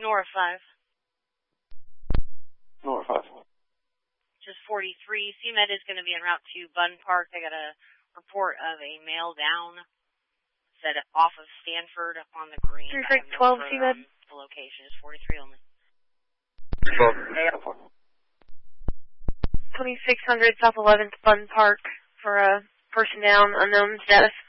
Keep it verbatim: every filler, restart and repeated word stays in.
Nora five. Nora five. Just forty-three. C Med is going to be en route to Bun Park. They got a report of a male down. Said off of Stanford on the green. three six twelve C Med. The location is forty-three only. twenty-six hundred South eleventh Bun Park for a person down, unknown status.